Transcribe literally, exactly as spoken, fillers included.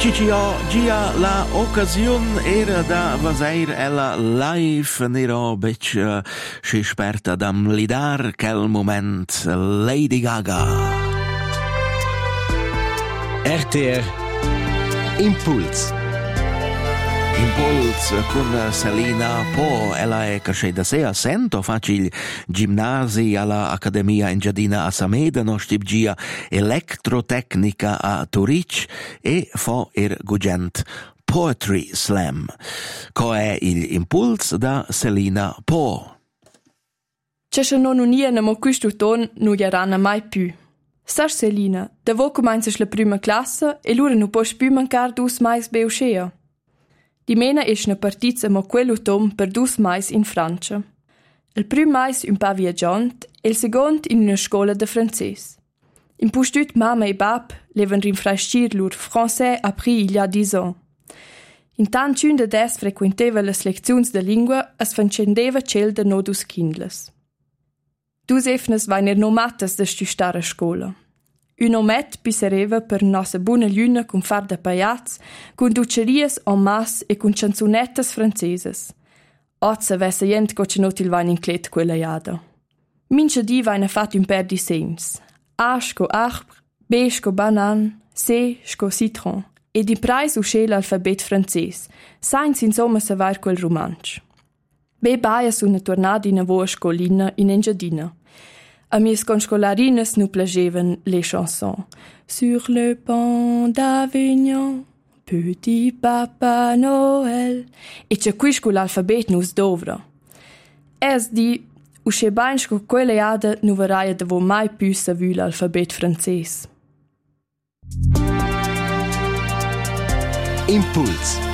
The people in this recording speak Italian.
Ciccio, gia la occasione era da vasair ella live nero bec uh, si esperta dam lidar quel moment Lady Gaga. R T R Impuls. Impuls con Selina Po, ella è crescita sia sento facil ginnasi alla Accademia Engiadina a Sameda no stibgia electrotecnica a Turic e fo er gugent Poetry Slam. Co è il Impuls da Selina Po. C'è se non unia mo questo ton non gli rana mai più. Sar Selina, da vo comincias la prima classe e l'ora non può più mancare dus mais beuschea. Di mena es na partizia mo quello tom per dus mais in Francia. Il prim mais un pa viaggiant e il second in una scola de francès. In pustut mama e bab levan rinfraiscir lur français appris il y a dix ans. Intant un de des frequenteva las leziuns de lingua as fancendeva cel de nodus kindles. Dus efnes vainer no matas de stu stara scola. Un omet pissereva per nossa buona luna con far da paiats, con ducerias en masse e con chanzonettas franceses. Ozza vessa jent co cenot il vain in clet quella iada. Mincha di vaina fat un per di sems. A sco arbre, B sco banan, C sco citron. E di prais usce l'alfabet frances, sainz insomma savar quel romanch. B baia su una tornada in avoa scolina in Engiadina. A mis conscolarinas nous plageven les chansons. Sur le pont d'Avignon, petit papa Noël. E c'è qui sco l'alfabet nus dovra. Es di, usce bain sco quelle iada nu varaia de vo mai più savu l'alfabet frances. Impuls.